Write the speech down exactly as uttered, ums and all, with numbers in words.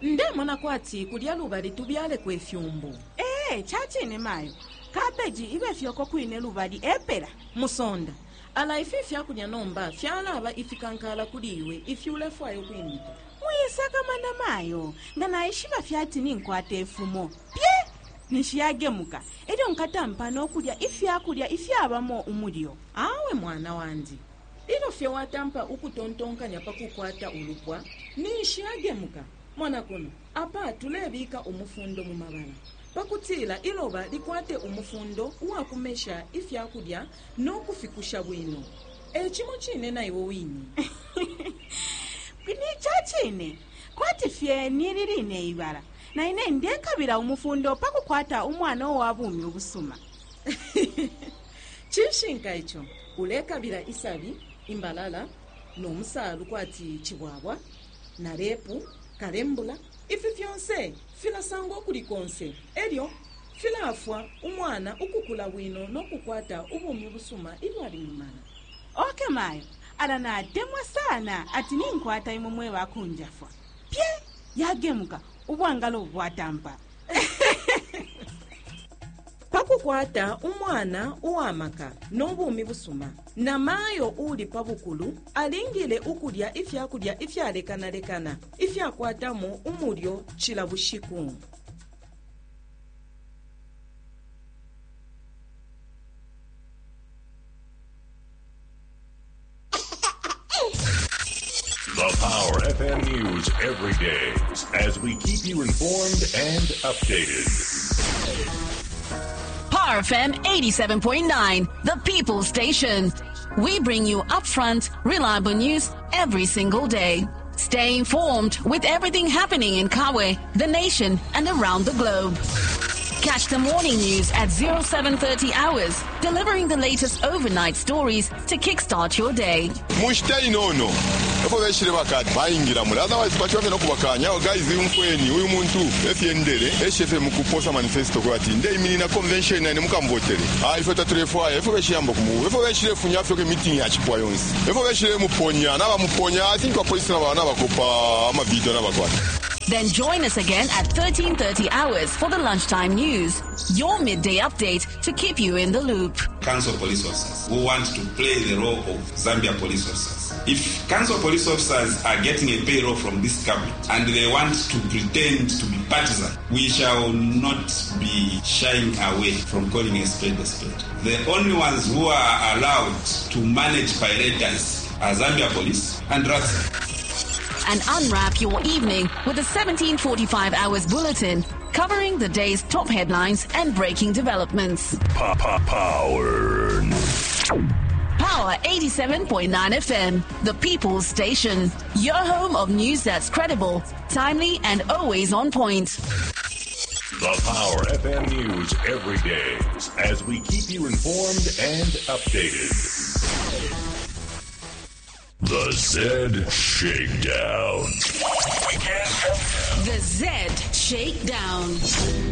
Nde mwana kwati kulya lubali tubyale kwefyumbu. Eh, chachi ne mayo. Cabbage ibe fyoko kwine lubali epera. Musonda. Ala ifi fyakulya nomba fyalaba ifikankala kuliwe ifyule fwayo kwimita. Muyisaka mana mayo. Ngana ishiba fyati ninkwate efumo. Pye! Nishiyagemuka. Edo nkatampa n'okulya ifyakulya ifyabamo umulyo. Awe mwana wandi. Lilo fye watampa ukutontonkanya pakukwata ulupwa nishiyagemuka. Mwana kuno apa tulebika umufundo mu mabala. Pakutila iloba likwate umufundo uwakumesha ifyakulya n'okufikusha bwino. Echimo chine na iwo wini. Kwini chachine. Kwati fye nilirine ibara. Na ine ndekabira umufundo pakukwata umwana owabumi obusuma. Chishinka icho ulekabira isabi imbalala n'omusalu kwati chibwabwa na repu kalembula ifi fyonse filasango kulikonse elyo filafwa umwana ukukula bwino n'okukwata ubumi busuma ilwali mumana. Okay mayo ala na demwa sana ati ninkwata imumwe bakunjafwa. Pye yagemuka ubwangalo bwatampa. Pakukwata umwana uwamaka n'obumi busuma na mayo uli pabukulu alingile ukulya ifyakulya ifyalekanalekana ifyakwatamo umulyo chila bushiku. The Power F M News every day as we keep you informed and updated. Power F M eighty-seven point nine, the People Station. We bring you upfront, reliable news every single day. Stay informed with everything happening in Kawe, the nation, and around the globe. Catch the morning news at oh seven thirty hours, delivering the latest overnight stories to kickstart your day. Mushtai nono. Efo beshire bakati bayingira muri otherwise bachwame no kubakanya guys umfweni uyu muntu efyendere eshefe mukuposa manifesto kwati nde imini na convention na mukambotere ah ifo tatrefo efo beshiyamba kumu efo beshire funya afyo ke meeting ya chipwa yonsi efo beshire muponya na ba muponya I think wa police na ba na bakopa ama video na bakwata. Then join us again at thirteen thirty hours for the lunchtime news, your midday update to keep you in the loop. Council police officers who want to play the role of Zambia police officers. If council police officers are getting a payroll from this government and they want to pretend to be partisan, we shall not be shying away from calling a spade a spade. The only ones who are allowed to manage pirates are Zambia police and R A S. And unwrap your evening with the seventeen forty-five hours bulletin covering the day's top headlines and breaking developments. Power. Power eighty-seven point nine F M, the People's Station. Your home of news that's credible, timely, and always on point. The Power F M News every day as we keep you informed and updated. The Z Shakedown. The Z Shakedown.